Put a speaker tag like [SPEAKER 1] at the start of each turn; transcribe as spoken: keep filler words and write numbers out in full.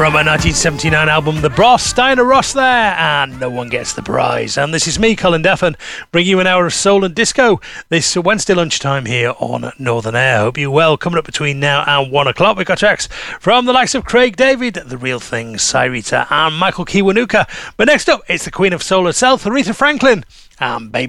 [SPEAKER 1] From a nineteen seventy-nine album, The Bros, Diana Ross there, and No One Gets the Prize. And this is me, Colin Deffin, bringing you an hour of soul and disco this Wednesday lunchtime here on Northern Air. Hope you're well. Coming up between now and one o'clock, we've got tracks from the likes of Craig David, The Real Thing, Cyrita, and Michael Kiwanuka. But next up, it's the Queen of Soul herself, Aretha Franklin, and Baby